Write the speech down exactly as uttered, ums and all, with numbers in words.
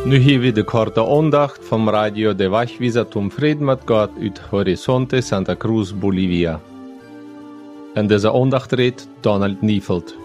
Nu hier wieder korte Andacht vom Radio der Wachwieser zum Frieden mit Gott uit Horizonte Santa Cruz, Bolivia. In deze Andacht redt Donald Nieveld.